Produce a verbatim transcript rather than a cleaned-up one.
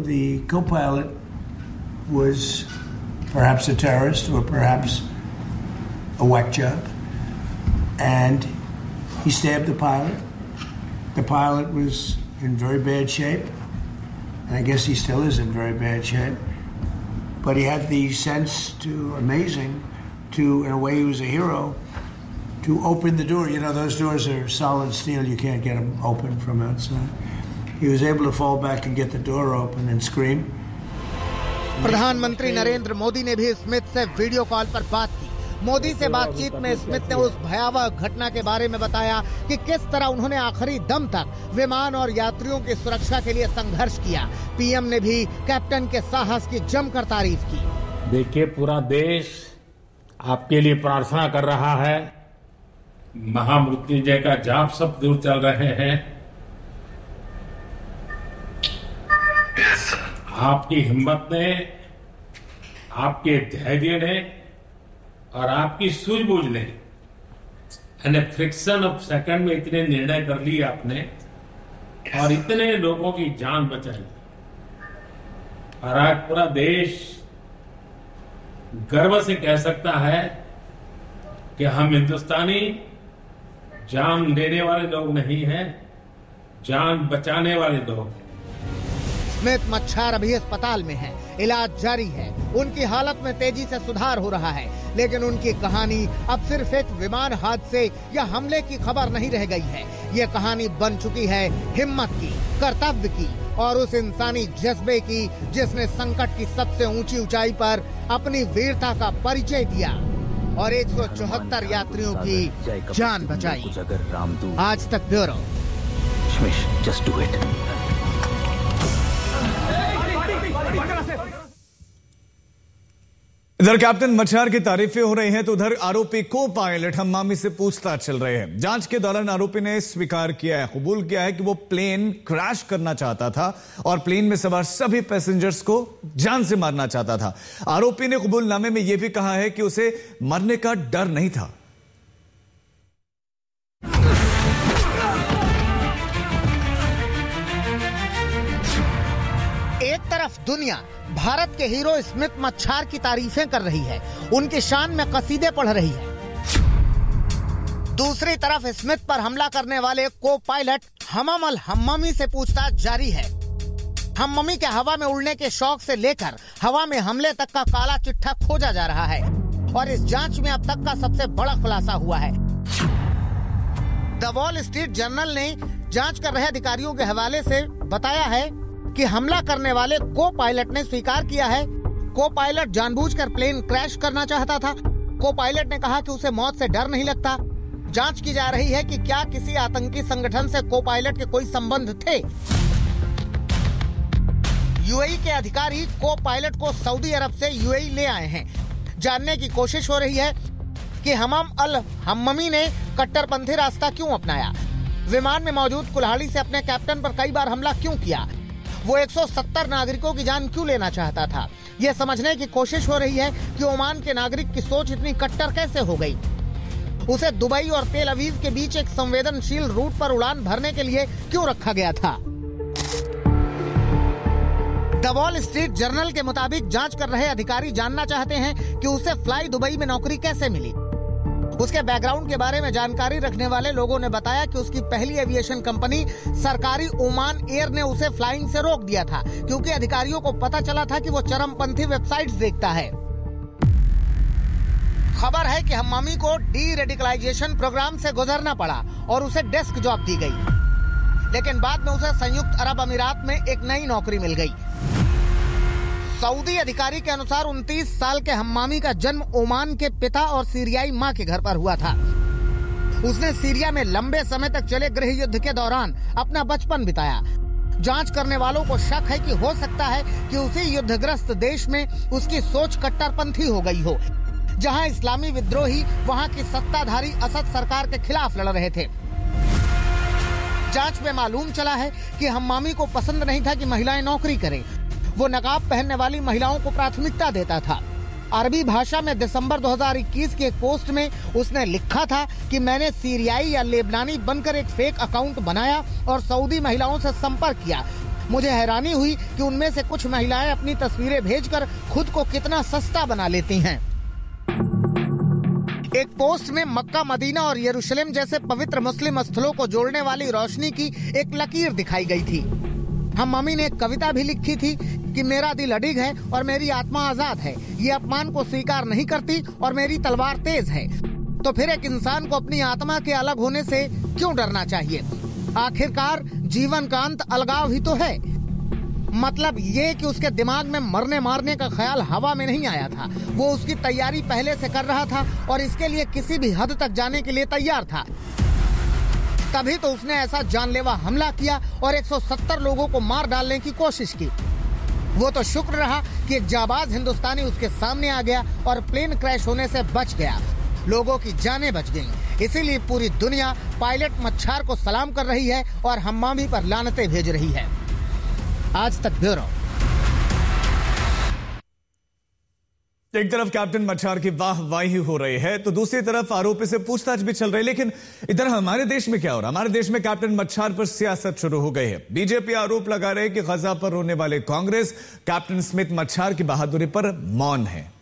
the co-pilot was perhaps a terrorist or perhaps a whack job, and he stabbed the pilot. The pilot was in very bad shape, and I guess he still is in very bad shape. But he had the sense to, amazing, to, in a way he was a hero, to open the door. You know, those doors are solid steel. You can't get them open from outside. He was able to fall back and get the door open and scream. प्रधानमंत्री नरेंद्र मोदी ने भी Smith से video call पर बात की। मोदी से बातचीत में स्मिथ ने उस भयावह घटना के बारे में बताया कि किस तरह उन्होंने आखिरी दम तक विमान और यात्रियों की सुरक्षा के लिए संघर्ष किया। पीएम ने भी कैप्टन के साहस की जमकर तारीफ की। देखिए, पूरा देश आपके लिए प्रार्थना कर रहा है। महामृत्युंजय का जाप सब दूर चल रहे हैं। आपकी हिम्मत ने, आपके धैर्य ने और आपकी सूझबूझ ने यानी फ्रिक्शन ऑफ सेकंड में इतने निर्णय कर लिए आपने और इतने लोगों की जान बचाई। और आज पूरा देश गर्व से कह सकता है कि हम हिंदुस्तानी जान लेने वाले लोग नहीं हैं, जान बचाने वाले लोग हैं। स्मिथ मच्छर अभी अस्पताल में है, इलाज जारी है। उनकी हालत में तेजी से सुधार हो रहा है, लेकिन उनकी कहानी अब सिर्फ एक विमान हादसे या हमले की खबर नहीं रह गई है। ये कहानी बन चुकी है हिम्मत की, कर्तव्य की और उस इंसानी जज्बे की जिसने संकट की सबसे ऊंची ऊंचाई पर अपनी वीरता का परिचय दिया और एक सौ चौहत्तर यात्रियों की जान बचाई। आज तक ब्यूरो। Just do it. इधर कैप्टन मच्छर की तारीफें हो रही हैं तो उधर आरोपी को पायलट हम्मामी से पूछताछ चल रहे हैं। जांच के दौरान आरोपी ने स्वीकार किया है, कबूल किया है कि वो प्लेन क्रैश करना चाहता था और प्लेन में सवार सभी पैसेंजर्स को जान से मारना चाहता था। आरोपी ने कबूलनामे में यह भी कहा है कि उसे मरने का डर नहीं था। एक तरफ दुनिया भारत के हीरो स्मिथ मच्छर की तारीफें कर रही है, उनकी शान में कसीदे पढ़ रही है। दूसरी तरफ स्मिथ पर हमला करने वाले को पायलट हम्माम अल हम्मामी से पूछताछ जारी है। हम्मामी के हवा में उड़ने के शौक से लेकर हवा में हमले तक का काला चिट्ठा खोजा जा रहा है और इस जांच में अब तक का सबसे बड़ा खुलासा हुआ है। द वॉल स्ट्रीट जर्नल ने जांच कर रहे अधिकारियों के हवाले से बताया है कि हमला करने वाले को पायलट ने स्वीकार किया है को पायलट जानबूझकर प्लेन क्रैश करना चाहता था। को पायलट ने कहा कि उसे मौत से डर नहीं लगता। जांच की जा रही है कि क्या किसी आतंकी संगठन से को पायलट के कोई संबंध थे। यूएई के अधिकारी को पायलट को सऊदी अरब से यूएई ले आए हैं। जानने की कोशिश हो रही है कि हम्माम अल हम्मामी ने कट्टरपंथी रास्ता क्यों अपनाया, विमान में मौजूद कुल्हाड़ी से अपने कैप्टन पर कई बार हमला क्यों किया, वो एक सौ सत्तर नागरिकों की जान क्यों लेना चाहता था। ये समझने की कोशिश हो रही है कि ओमान के नागरिक की सोच इतनी कट्टर कैसे हो गई। उसे दुबई और तेल अवीव के बीच एक संवेदनशील रूट पर उड़ान भरने के लिए क्यों रखा गया था। द वॉल स्ट्रीट जर्नल के मुताबिक जांच कर रहे अधिकारी जानना चाहते हैं कि उसे फ्लाई दुबई में नौकरी कैसे मिली। उसके बैकग्राउंड के बारे में जानकारी रखने वाले लोगों ने बताया कि उसकी पहली एविएशन कंपनी सरकारी ओमान एयर ने उसे फ्लाइंग से रोक दिया था क्योंकि अधिकारियों को पता चला था कि वो चरमपंथी वेबसाइट्स देखता है। खबर है कि हम्मामी को डी रेडिकलाइजेशन प्रोग्राम से गुजरना पड़ा और उसे डेस्क जॉब दी गई, लेकिन बाद में उसे संयुक्त अरब अमीरात में एक नई नौकरी मिल गई। सऊदी अधिकारी के अनुसार उनतीस साल के हम्मामी का जन्म ओमान के पिता और सीरियाई मां के घर पर हुआ था। उसने सीरिया में लंबे समय तक चले गृह युद्ध के दौरान अपना बचपन बिताया। जांच करने वालों को शक है कि हो सकता है कि उसी युद्धग्रस्त देश में उसकी सोच कट्टरपंथी हो गई हो, जहां इस्लामी विद्रोही वहां की सत्ताधारी असद सरकार के खिलाफ लड़ रहे थे। जांच में मालूम चला है कि हम्मामी को पसंद नहीं था कि महिलाएं नौकरी करें। वो नकाब पहनने वाली महिलाओं को प्राथमिकता देता था। अरबी भाषा में दिसंबर दो हज़ार इक्कीस के एक पोस्ट में उसने लिखा था कि मैंने सीरियाई या लेबनानी बनकर एक फेक अकाउंट बनाया और सऊदी महिलाओं से संपर्क किया मुझे हैरानी हुई कि उनमें से कुछ महिलाएं अपनी तस्वीरें भेजकर खुद को कितना सस्ता बना लेती हैं। एक पोस्ट में मक्का, मदीना और यरूशलेम जैसे पवित्र मुस्लिम स्थलों को जोड़ने वाली रोशनी की एक लकीर दिखाई गई थी। हम मम्मी ने एक कविता भी लिखी थी कि मेरा दिल अडिग है और मेरी आत्मा आजाद है, ये अपमान को स्वीकार नहीं करती और मेरी तलवार तेज है। तो फिर एक इंसान को अपनी आत्मा के अलग होने से क्यों डरना चाहिए? आखिरकार जीवन का अंत अलगाव ही तो है। मतलब ये कि उसके दिमाग में मरने मारने का ख्याल हवा में नहीं आया था, वो उसकी तैयारी पहले से कर रहा था और इसके लिए किसी भी हद तक जाने के लिए तैयार था। तभी तो उसने ऐसा जानलेवा हमला किया और एक सौ सत्तर लोगों को मार डालने की कोशिश की। वो तो शुक्र रहा कि एक जाबाज हिंदुस्तानी उसके सामने आ गया और प्लेन क्रैश होने से बच गया। लोगों की जानें बच गईं। इसीलिए पूरी दुनिया पायलट मच्छर को सलाम कर रही है और हम्मामी पर लानतें भेज रही है। आज तक ब्यूरो। एक तरफ कैप्टन मच्छर की वाहवाही हो रही है तो दूसरी तरफ आरोपी से पूछताछ भी चल रही है। लेकिन इधर हमारे देश में क्या हो रहा है? हमारे देश में कैप्टन मच्छर पर सियासत शुरू हो गई है। बीजेपी आरोप लगा रही है कि गजा पर रोने वाले कांग्रेस कैप्टन स्मिथ मच्छर की बहादुरी पर मौन है।